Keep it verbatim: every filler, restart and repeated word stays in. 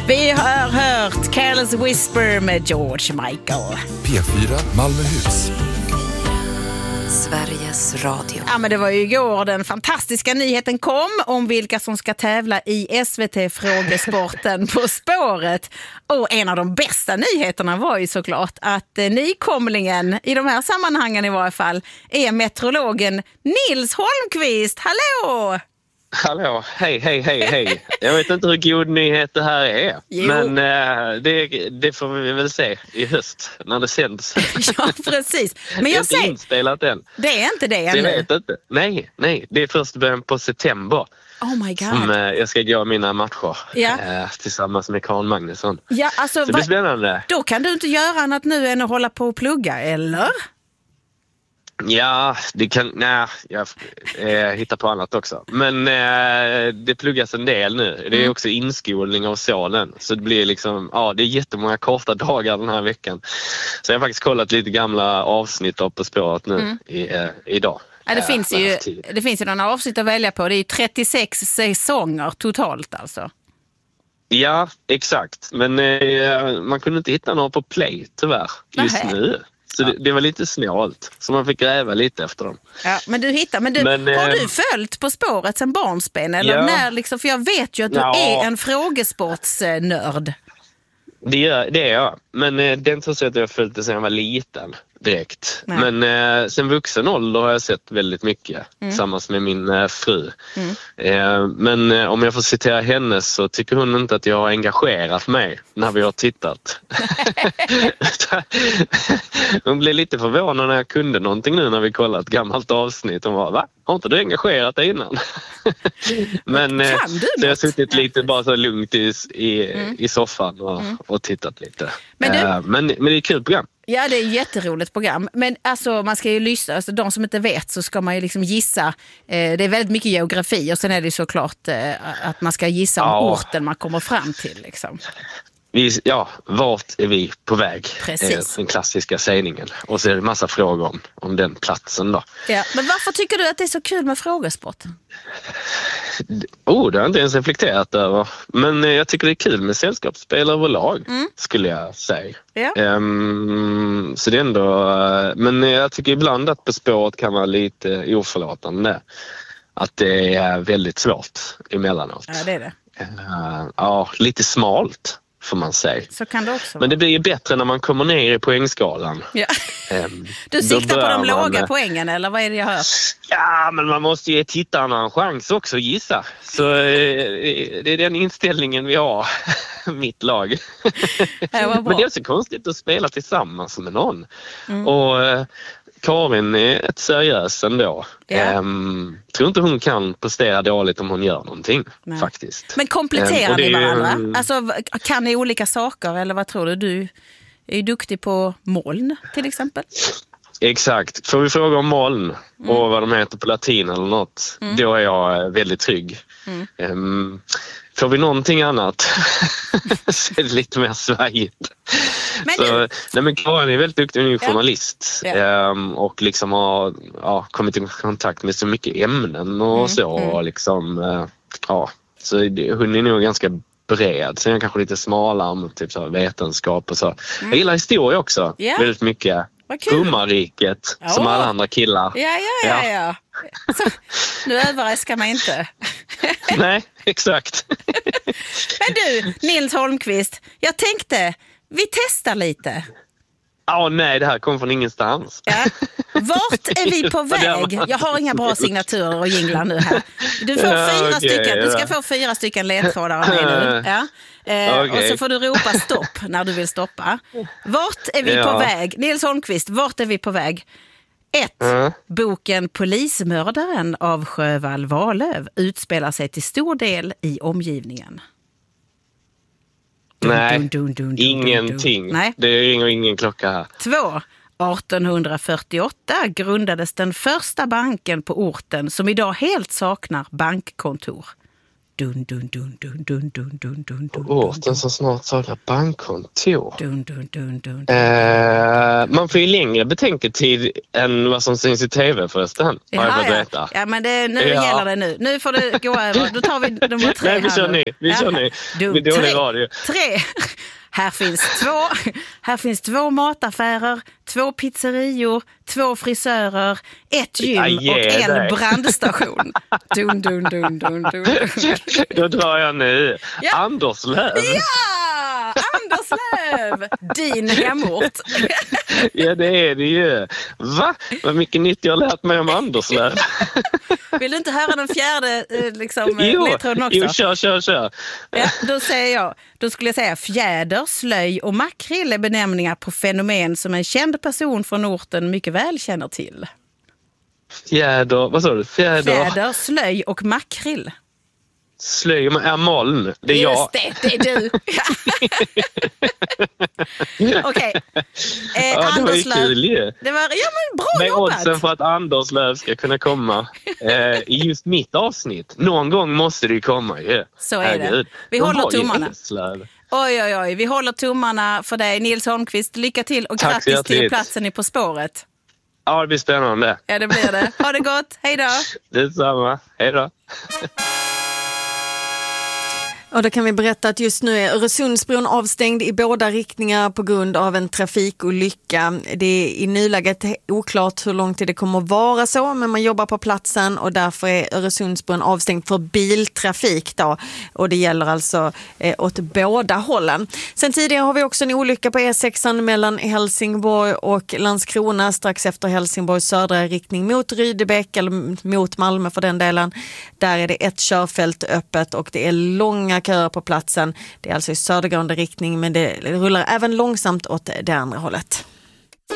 Vi har hört Careless Whisper med George Michael. P fyra Malmöhus. Sveriges Radio. Ja, men det var ju igår den fantastiska nyheten kom om vilka som ska tävla i S V T-frågesporten På spåret. Och en av de bästa nyheterna var ju såklart att eh, nykomlingen, i de här sammanhangen i varje fall, är meteorologen Nils Holmqvist. Hallå! Hallå, hej, hej, hej, hej. Jag vet inte hur god nyhet det här är. Jo. Men eh, det, det får vi väl se i höst när det sänds. Ja, precis. Men det är jag inte säger, inspelat än. det är inte det Jag ännu. vet inte. Nej, nej. Det är först början på september Oh my god. som eh, jag ska gå mina matcher Ja. eh, tillsammans med Karl Magnusson. Ja, alltså, Så det blir va- spännande. då kan du inte göra annat nu än att hålla på och plugga, eller? Ja, det kan... Nej, jag eh, hittar på annat också. Men eh, det pluggas en del nu. Det är också inskolning av sonen. Så det blir liksom... Ja, det är jättemånga korta dagar den här veckan. Så jag har faktiskt kollat lite gamla avsnitt av På spåret nu Mm. i, eh, idag. Ja, det, Eh, finns med ju, haft tid. det finns ju några avsnitt att välja på. Det är ju trettiosex säsonger totalt alltså. Ja, exakt. Men eh, man kunde inte hitta några på Play, tyvärr, just Nähä. nu. Så det, det var lite snålt. Så man fick gräva lite efter dem. Ja, men du hittar, men du, Men, har eh, du följt På spåret sen barnsben? Eller ja. när liksom, för jag vet ju att du Ja. är en frågesportsnörd. Det, gör, det är jag. Men eh, det är inte så att jag har följt det sedan jag var liten direkt. Nej. Men eh, sen vuxen ålder har jag sett väldigt mycket tillsammans med min eh, fru. Mm. Eh, men eh, om jag får citera henne så tycker hon inte att jag har engagerat mig när vi har tittat. Hon blev lite förvånad när jag kunde någonting nu när vi kollat ett gammalt avsnitt. Hon var, va? Har inte du engagerat dig innan? Men eh, Kan du så jag har något? suttit lite bara så lugnt i, i, Mm. i soffan och, och tittat lite. Men du- Eh, men, men det är ett kul program. Ja, det är ett jätteroligt program. Men alltså, man ska ju lyssna. Alltså, de som inte vet så ska man ju liksom gissa. Eh, det är väldigt mycket geografi och sen är det såklart eh, att man ska gissa om Ja. orten man kommer fram till. Liksom. Vi, ja, vart är vi på väg? Precis. Eh, den klassiska sägningen. Och så är det en massa frågor om, om den platsen då. Ja. Men varför tycker du att det är så kul med frågesport? Oh, det har jag inte ens reflekterat över. Men eh, jag tycker det är kul med sällskapsspel överlag, skulle jag säga. Ja. Ehm, så det är ändå... eh, men jag tycker ibland att På spåret kan vara lite oförlåtande. Att det är väldigt svårt emellanåt. Ja, det är det. Eh, ja, lite smalt får man säga. Så kan det också vara. Men det blir ju bättre när man kommer ner i poängskalan. Ja. Ehm, Du då siktar på börjar de man, låga eh, poängen, eller vad är det jag hör? Ja, men man måste ge tittarna en chans också att gissa. Så eh, det är den inställningen vi har, mitt lag. Ja, vad bra. Men det är också konstigt att spela tillsammans med någon. Mm. Och eh, Karin är ett seriös ändå. Ja. Ehm, tror inte hon kan prestera dåligt om hon gör någonting, Nej. faktiskt. Men kompletterar Ehm, och det ni är ju- varandra? Alltså, v- kan ni olika saker, eller vad tror du? Du är ju duktig på moln, till exempel. Exakt. Får vi fråga om moln Mm. och vad de heter på latin eller något, då är jag eh, väldigt trygg. Mm. Ehm, får vi någonting annat så är det lite mer svajigt. Men Så, du- nej, men Karin är väldigt duktig, hon är ju Ja. journalist Ja. ehm, och liksom har ja, kommit i kontakt med så mycket ämnen och Mm, så. mm. Och liksom, eh, ja, så det, hon är nog ganska bred. Sen är jag kanske lite smalare om typ så här vetenskap och så. Jag gillar historia också Ja. väldigt mycket. Vad kul. Romarriket, Ja. som alla andra killar. Ja, ja, ja, ja. Så, nu överraskar man inte. Nej, exakt. Men du, Nils Holmqvist, jag tänkte, vi testar lite. Ja, nej, det här kom från ingenstans. Ja. Vart är vi på Vad där väg? man- Jag har inga bra signaturer och jinglar nu här. Du får Ja, fyra okej, stycken, du ska ja. få fyra stycken ledtrådar av mig nu. Ja. Eh, Okej. Och så får du ropa stopp när du vill stoppa. Vart är vi Ja. på väg? Nils Holmqvist, vart är vi på väg? ett. Ja. Boken Polismördaren av Sjövall Wahlöv utspelar sig till stor del i omgivningen. Dun, Nej, dun, dun, dun, dun, ingenting. dun. Nej. Det ringer ingen klocka här. två. artonhundrafyrtioåtta grundades den första banken på orten som idag helt saknar bankkontor. Dun, dun, dun, dun, dun, dun, dun, dun, dun, Orten som snart saknar bankkontor. dun, dun, dun, dun. Eh, man får ju längre betänketid än vad som syns i tv förresten. Har jag Jaha, fått ja. veta. Ja, men det, nu Ja. gäller det nu. Nu får det gå över. Då tar vi nummer tre. Nej, vi här kör nu. ny. Vi kör ny. Dum, Vi dålig tre. radio. Tre. Här finns två, här finns två mataffärer, två pizzerior, två frisörer, ett gym Ja, ge och en dig. brandstation. Dun, dun, dun, dun, dun, dun. Då drar jag nu. Ja. Anderslöv. Ja! Anderslöv! Din hemort. Ja, det är det ju. Va? Vad mycket nytt jag har lärt mig om Anderslöv. Vill du inte höra den fjärde eh, liksom, eh, Jo, ledtråden också? jo, kör, kör, kör. Ja, då säger jag, då skulle jag säga fjäder, slöj och makrill är benämningar på fenomen som en känd person från orten mycket väl känner till. Fjäder, vad sa du? Fjäder, Fjäder, slöj och makrill. slöj, är moln. Det är jag. Just det, det är du. Okej. Eh, Ja, det var ju Anderslöv. kul ju. Det var, ja, men bra Med jobbat. oddsen för att Anderslöv ska kunna komma eh, i just mitt avsnitt. Någon gång måste det ju komma ju. Så är det. Herregud. Vi De håller har ju tummarna. Anderslöv. Oj, oj, oj. Vi håller tummarna för dig, Nils Holmqvist. Lycka till och Tack så grattis till hjärtligt. platsen i På spåret. Ja, det blir spännande. Ja, det blir det. Ha det gott. Hej då. Detsamma. Hej då. Och då kan vi berätta att just nu är Öresundsbron avstängd i båda riktningar på grund av en trafikolycka. Det är i nuläget oklart hur lång tid det kommer att vara så, men man jobbar på platsen och därför är Öresundsbron avstängd för biltrafik då. Och det gäller alltså eh, åt båda hållen. Sen tidigare har vi också en olycka på E sex mellan Helsingborg och Landskrona strax efter Helsingborgs södra riktning mot Rydebäck eller mot Malmö för den delen. Där är det ett körfält öppet och det är långa köer på platsen. Det är alltså i södergående riktning men det rullar även långsamt åt det andra hållet.